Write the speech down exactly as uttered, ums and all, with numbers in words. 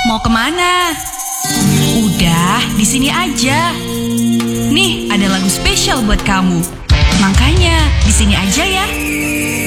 Mau kemana? Udah, di sini aja. Nih, ada lagu spesial buat kamu. Makanya, di sini aja ya.